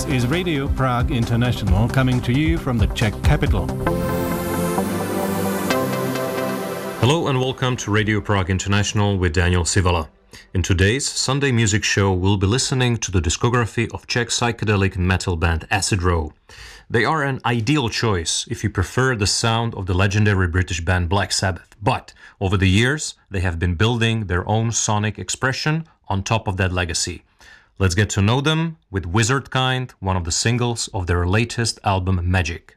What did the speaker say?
is Radio Prague International, coming to you from the Czech capital. Hello and welcome to Radio Prague International with Daniel Sivala. In today's Sunday music show, we'll be listening to the discography of Czech psychedelic metal band Acid Row. They are an ideal choice if you prefer the sound of the legendary British band Black Sabbath, but over the years, they have been building their own sonic expression on top of that legacy. Let's get to know them with Wizard Kind, one of the singles of their latest album Magic.